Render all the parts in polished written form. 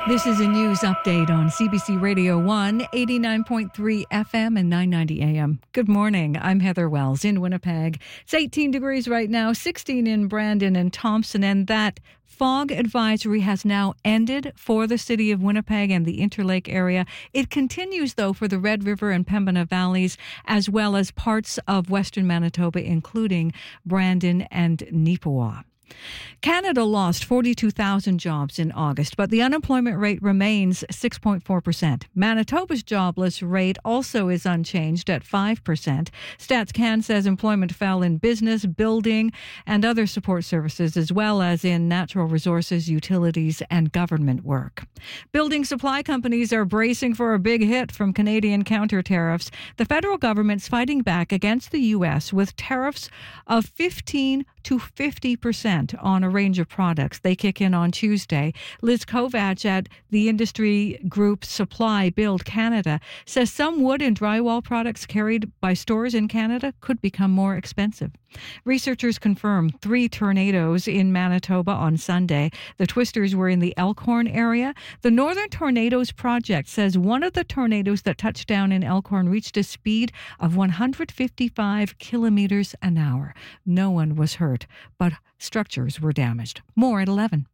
This is a news update on CBC Radio 1, 89.3 FM and 990 AM. Good morning. I'm Heather Wells in Winnipeg. It's 18 degrees right now, 16 in Brandon and Thompson, and that fog advisory has now ended for the city of Winnipeg and the Interlake area. It continues, though, for the Red River and Pembina valleys, as well as parts of western Manitoba, including Brandon and Neepawa. Canada lost 42,000 jobs in August, but the unemployment rate remains 6.4%. Manitoba's jobless rate also is unchanged at 5%. StatsCan says employment fell in business, building, and other support services, as well as in natural resources, utilities, and government work. Building supply companies are bracing for a big hit from Canadian counter tariffs. The federal government's fighting back against the U.S. with tariffs of 15 to 50% on a range of products. They kick in on Tuesday. Liz Kovach at the industry group Supply Build Canada says some wood and drywall products carried by stores in Canada could become more expensive. Researchers confirm 3 tornadoes in Manitoba on Sunday. The twisters were in the Elkhorn area. The Northern Tornadoes Project says one of the tornadoes that touched down in Elkhorn reached a speed of 155 kilometers an hour. No one was hurt, but structures were damaged. More at 11.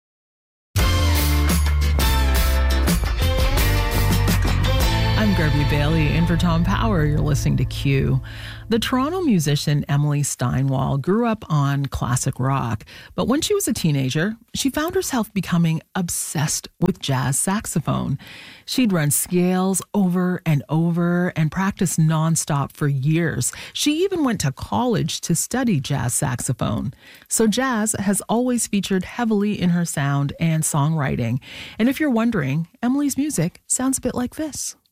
I'm Garvey Bailey, in for Tom Power. You're listening to Q. The Toronto musician Emily Steinwall grew up on classic rock, but when she was a teenager, she found herself becoming obsessed with jazz saxophone. She'd run scales over and over and practice nonstop for years. She even went to college to study jazz saxophone. So jazz has always featured heavily in her sound and songwriting. And if you're wondering, Emily's music sounds a bit like this.